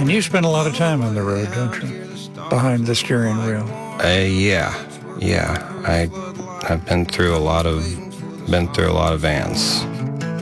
And you spend a lot of time on the road, don't you? Behind the steering wheel. Yeah. I've been through a lot of vans.